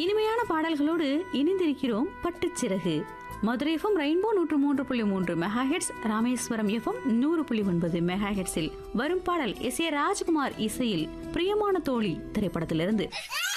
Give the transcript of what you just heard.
இனிமையான பாடல்களோடு இணைந்திருக்கிறோம் பட்டுச்சிறகு. Madurai FM rainbow 103.3 megahertz, Rameswaram FM 100.9 மெகாஹெட்ஸில் வரும் பாடல் எஸ் ஏ ராஜ்குமார் இசையில் பிரியமான தோழி திரைப்படத்திலிருந்து.